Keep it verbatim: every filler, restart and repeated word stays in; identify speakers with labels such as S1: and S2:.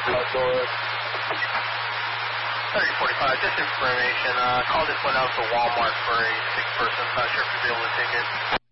S1: Go ahead.
S2: thirty forty-five, just information. Uh, call just went out to Walmart for a sick person. Not sure if you'll be able to take it.